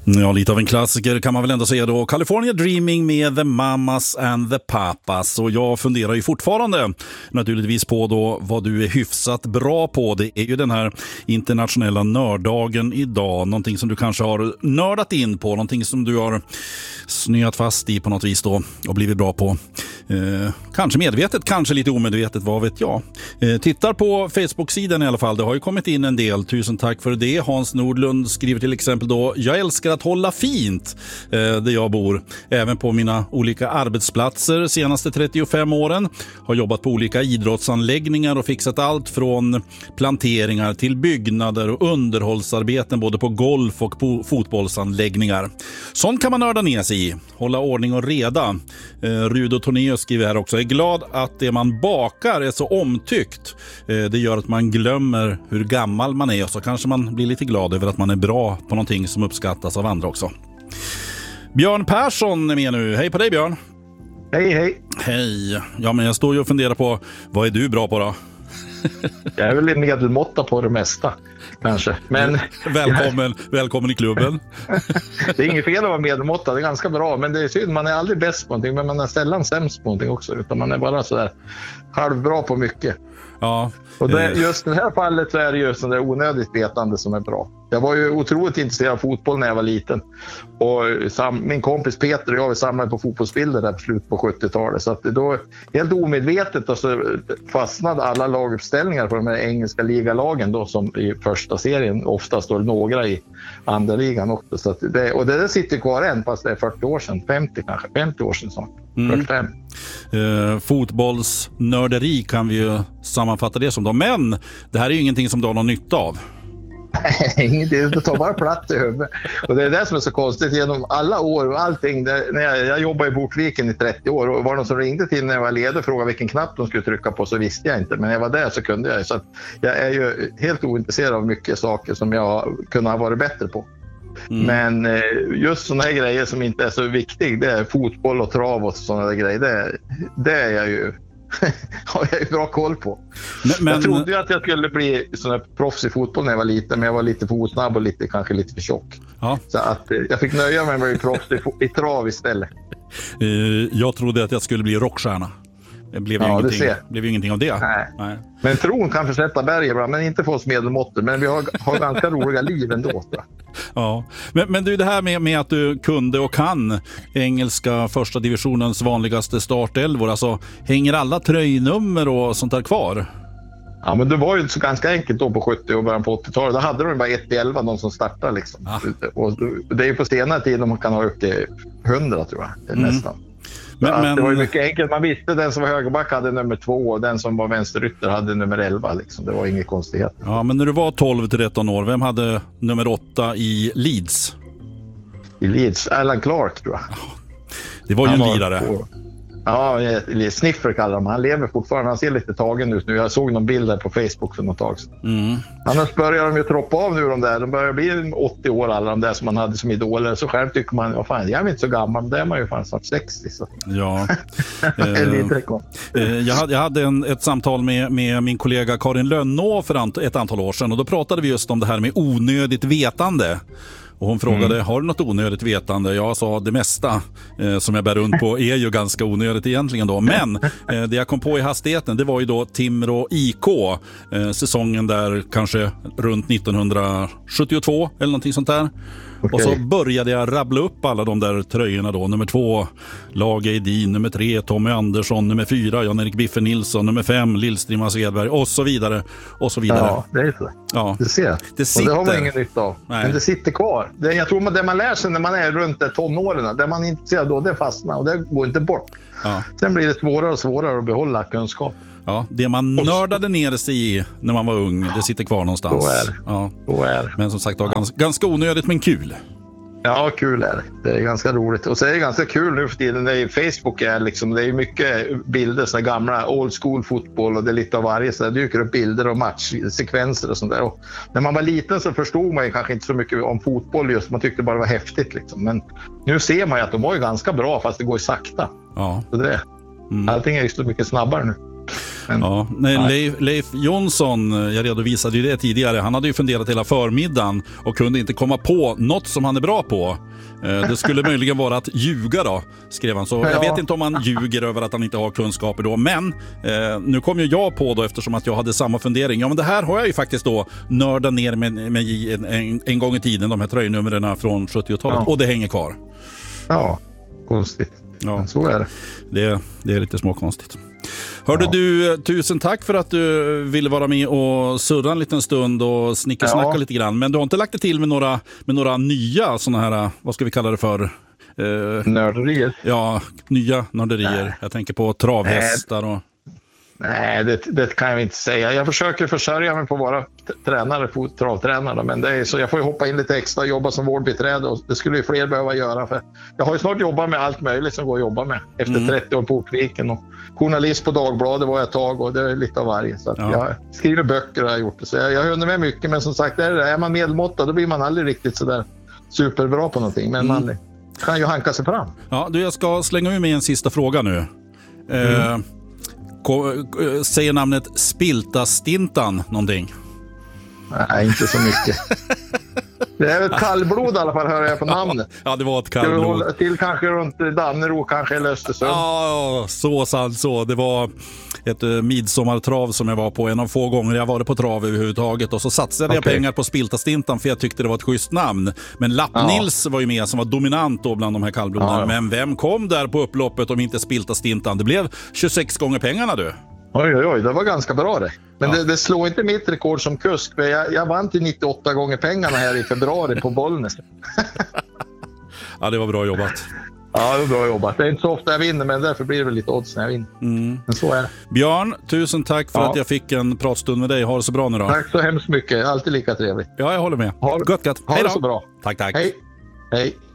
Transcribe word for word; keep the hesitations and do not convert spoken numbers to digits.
Ja, lite av en klassiker kan man väl ändå säga då. California Dreaming med The Mamas and the Papas. Och jag funderar ju fortfarande naturligtvis på då vad du är hyfsat bra på. Det är ju den här internationella nörddagen idag. Någonting som du kanske har nördat in på. Någonting som du har snöat fast i på något vis då och blivit bra på. Eh, kanske medvetet, kanske lite omedvetet, vad vet jag. Eh, tittar på Facebook-sidan i alla fall. Det har ju kommit in en del. Tusen tack för det. Hans Nordlund skriver till exempel då: jag älskar att hålla fint eh, där jag bor. Även på mina olika arbetsplatser senaste trettiofem åren. Har jobbat på olika idrottsanläggningar och fixat allt från planteringar till byggnader och underhållsarbeten både på golf- och på fotbollsanläggningar. Sånt kan man nörda ner sig i. Hålla ordning och reda. Eh, Rudo Tornéus skriver här också: jag är glad att det man bakar är så omtyckt. Eh, det gör att man glömmer hur gammal man är och så kanske man blir lite glad över att man är bra på någonting som uppskattas av andra också. Björn Persson är med nu. Hej på dig, Björn. Hej, hej. Hej. Ja, men jag står ju och funderar på, vad är du bra på då? Jag är väl en medelmåtta på det mesta, kanske. Men välkommen, välkommen i klubben. Det är inget fel att vara medelmåtta, det är ganska bra. Men det är synd, man är aldrig bäst på någonting, men man är sällan sämst på någonting också. Utan man är bara sådär halvbra på mycket. Ja. Och det, just i det här fallet så är det ju sån där onödigt vetande som är bra. Jag var ju otroligt intresserad av fotboll när jag var liten. Och sam, min kompis Peter och jag samlade på fotbollsbilder där på slutet på sjuttiotalet. Så att då helt omedvetet alltså, fastnade alla laguppställningar på de här engelska ligalagen då, som i första serien. Oftast står några i andra ligan också. Så att det, och det där sitter kvar än fast det är fyrtio år sedan. femtio kanske, femtio år sedan snart. Mm. fyrtiofem. Uh, fotbollsnörderi kan vi ju sammanfatta det som då. Men det här är ju ingenting som du har någon nytta av. Nej, ingenting. Det tar bara plats i huvudet. Och det är det som är så konstigt genom alla år och allting. Det, när jag, jag jobbade i Bokviken i trettio år och var någon som ringde till när jag var ledig och frågade vilken knapp de skulle trycka på, så visste jag inte. Men när jag var där så kunde jag. Så att jag är ju helt ointresserad av mycket saker som jag kunde ha varit bättre på. Mm. Men just sådana här grejer som inte är så viktiga, det är fotboll och trav och sådana där grejer. Det, det är jag ju har jag ju bra koll på. Men, men... Jag trodde ju att jag skulle bli sån här proffs i fotboll när jag var liten, men jag var lite för osnabb och lite, kanske lite för tjock. Ja. Så att jag fick nöja mig med att bli proffs i, i trav istället. Uh, jag trodde att jag skulle bli rockstjärna. Det blev ju ja, ingenting, det blev ju ingenting av det. Nej. Nej. Men tron kan försätta berg ibland, men inte få oss medelmåttor. Men vi har, har ganska roliga liv ändå. Ja. Men, men du, det här med, med att du kunde och kan engelska första divisionens vanligaste startelvor. Alltså, hänger alla tröjnummer och sånt där kvar? Ja, men det var ju så ganska enkelt då på sjuttio och början på åttiotalet. Då hade de bara ett till elva, de som startade liksom. Ah. Och det är ju på senare tid man kan ha upp till hundra, tror jag, mm. nästan. Men, men... Det var ju mycket enkelt. Man visste den som var högerback hade nummer två och den som var vänsterytter hade nummer elva. Liksom. Det var inget konstighet. Ja, men när du var tolv till tretton år, vem hade nummer åtta i Leeds? I Leeds? Alan Clark, tror jag. Det var ju en lirare. På... Ja, Sniffer kallar de. Han lever fortfarande. Han ser lite tagen ut nu. Jag såg någon bild där på Facebook för något tag sedan. Mm. Annars börjar de ju troppa av nu de där. De börjar bli åttio år alla de där som man hade som idoler. Så själv tycker man, ja fan, jag är inte så gammal. Men det är man ju fan snart sextio. Så. Ja. eh, jag hade, jag hade en, ett samtal med, med min kollega Karin Lönnå för ant, ett antal år sedan. Och då pratade vi just om det här med onödigt vetande. Och hon frågade, mm. har du något onödigt vetande? Jag sa, det mesta eh, som jag bär runt på är ju ganska onödigt egentligen då. Men eh, det jag kom på i hastigheten, det var ju då Timrå I K. Eh, säsongen där kanske runt nittonhundrasjuttiotvå eller någonting sånt där. Okay. Och så började jag rabbla upp alla de där tröjorna då. Nummer två, Lage Edin. Nummer tre, Tommy Andersson. Nummer fyra, Jan-Erik Biffe Nilsson. Nummer fem, Lillstrimma Svedberg. Och så vidare. Och så vidare. Ja, det är så. Ja. Det ser. Det sitter. Och det har man ingen nytta av. Nej. Men det sitter kvar. Det, jag tror att det man lär sig när man är runt där tonåren, det man är intresserad då, det fastnar. Och det går inte bort. Ja. Sen blir det svårare och svårare att behålla kunskap. Ja, det man nördade ner sig i när man var ung, det sitter kvar någonstans. Så är det. Ja. Så är det. Men som sagt, ja. ganska, ganska onödigt men kul. Ja, kul är det. Det är ganska roligt. Och så är det ganska kul nu för tiden. Det är Facebook är liksom, det är mycket bilder, så gamla old school fotboll och det är lite av varje. Så det dyker upp bilder och matchsekvenser och sånt där. Och när man var liten så förstod man ju kanske inte så mycket om fotboll just. Man tyckte bara det var häftigt liksom. Men nu ser man ju att de var ju ganska bra fast det går ju sakta. Ja. Så det, mm. Allting är ju så mycket snabbare nu. Men, ja, nej, Leif, Leif Jonsson, jag redovisade ju det tidigare, han hade ju funderat hela förmiddagen och kunde inte komma på något som han är bra på. Det skulle möjligen vara att ljuga då, skrev han. Så jag Ja. vet inte om han ljuger över att han inte har kunskaper då. Men eh, nu kom ju jag på då, eftersom att jag hade samma fundering. Ja, men det här har jag ju faktiskt då nördat ner med, med en, en, en gång i tiden, de här tröjnumren från sjuttiotalet. Ja. Och det hänger kvar. Ja, konstigt. Ja. Så är det. Det, det är lite småkonstigt. Hörde Ja. du, tusen tack för att du ville vara med och surra en liten stund och snickersnacka Ja. lite grann. Men du har inte lagt det till med några, med några nya såna här, vad ska vi kalla det för? Eh, Nörderier. ja, nya nörderier. Nej. Jag tänker på travhästar och... Nej, det, det kan jag inte säga. Jag försöker försörja mig på att vara t- tränare, fot- travtränare, men det är så jag får ju hoppa in lite extra och jobba som vårdbiträde, och det skulle ju fler behöva göra. För jag har ju snart jobbat med allt möjligt som går att jobba med efter Mm. trettio år på Ortviken, och journalist på Dagbladet var jag ett tag, och det är lite av varje. Så att Ja. jag skriver böcker och har gjort det. Så jag, jag hunnit med mycket, men som sagt, är, det, är man medelmåtta då blir man aldrig riktigt så där superbra på någonting. Men Mm. man kan ju hanka sig fram. Ja, du, jag ska slänga ur med en sista fråga nu. Eh, Mm. ko, eh, säger namnet Spiltastintan någonting? Nej, inte så mycket. Det är ett kallblod i alla fall, hör jag på namnet. Ja, det var ett Ska vi kallblod. hålla till kanske runt Dannero, kanske eller Östersund? Ja, så sant så. Det var ett uh, midsommartrav som jag var på. En av få gånger jag varit på trav överhuvudtaget. Och så satsade jag Okej. pengar på Spiltastintan för jag tyckte det var ett schysst namn. Men Lapp-Nils var ju med som var dominant då bland de här kallbloden. Ja, ja. Men vem kom där på upploppet om inte Spiltastintan? Det blev tjugosex gånger pengarna du. Oj, oj, oj, det var ganska bra det. Men Ja. det, det slår inte mitt rekord som kusk. För jag, jag vann till nittioåtta gånger pengarna här i februari på Bollnäs. Ja, det var bra jobbat. Ja, det var bra jobbat. Det är inte så ofta jag vinner, men därför blir det väl lite odds när jag vinner. Mm. Men så är det. Björn, tusen tack för Ja. att jag fick en pratstund med dig. Ha det så bra nu då. Tack så hemskt mycket. Alltid lika trevligt. Ja, jag håller med. Ha- Gött, gött. Ha Hej det då. så bra. Tack, tack. Hej. Hej.